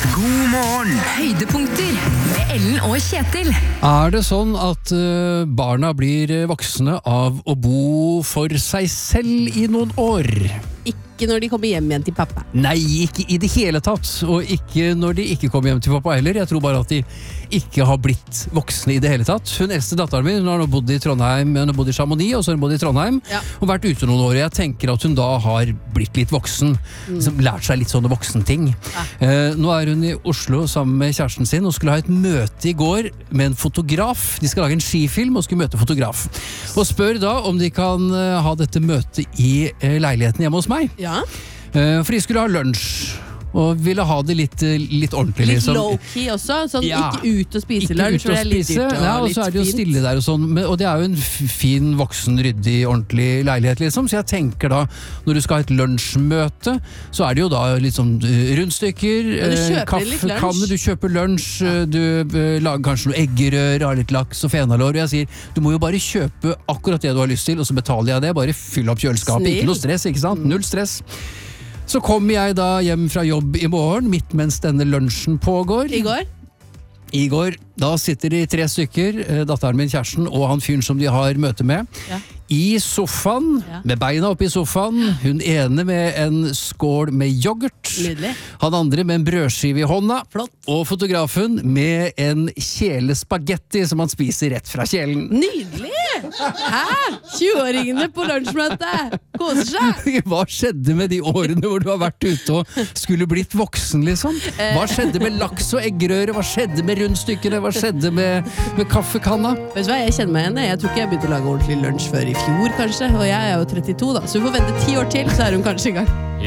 God morgen! Høydepunkter med Ellen og Kjetil. Er det sånn at barna blir voksne av å bo for seg selv i noen år? Ikke når de kommer hjem igjen til pappa. Nei, ikke i det hele tatt, og ikke når de ikke kommer hjem til pappa heller. Jeg tror bare at de ikke har blitt voksne i det hele tatt. Hun eldste datteren min, hun har nå bodd i Trondheim, hun har bodd i Chamonix, og så har hun bodd i Trondheim, og vært ute noen år. Jeg tenker at hun da har blitt litt voksen, lært seg litt sånne voksenting. Nå er hun i Oslo sammen med kjæresten sin, og skulle ha et møte i går med en fotograf. De skal lage en skifilm og skulle møte fotograf. Og spør da om de kan ha dette møtet i leiligheten hjemme hos meg. Ja. For de skulle ha lunsj og ville ha det litt ordentlig. Litt liksom. low-key også, sånn ikke ut og spise Ikke lunsj, ut for og det er litt spise, dyrt og og litt så er det jo fint. stille der og sånn, og det er jo en fin, voksen, ryddig, ordentlig leilighet liksom, så jeg tenker da, når du skal ha et lunsjmøte, så er det jo da litt sånn rundstykker, du kjøper litt kaffekanne, lunsj. du kjøper lunsj, du lager kanskje noe eggerør, har litt laks og fenalår, og jeg sier, du må jo bare kjøpe akkurat det du har lyst til, og så betaler jeg det, bare fyll opp kjøleskapet, Snill. ikke noe stress, ikke sant? Null stress. Så kommer jeg da hjem fra jobb i morgen, midt mens denne lunsjen pågår. I går, da sitter de 3 stykker, datteren min, kjæresten, og han fyren som de har møte med, i sofaen, med beina oppe i sofaen, hun ene med en skål med yoghurt, Nydelig. han andre med en brødskive i hånda, og fotografen med en kjele spagetti som han spiser rett fra kjelen. Nydelig! Hæ? 20-åringene på lunsjmøte! Koser seg! Hva skjedde med de årene hvor du har vært ute og skulle blitt voksen, liksom? Hva skjedde med laks og eggerøre? Hva skjedde med rundstykkene? Hva skjedde med kaffekanna? Vet du hva, jeg kjenner meg igjen. Jeg tror ikke jeg begynte å lage ordentlig lunsj før i fjor, kanskje. Og jeg er jo 32 da, så hun får vente 10 år til, så er hun kanskje i gang.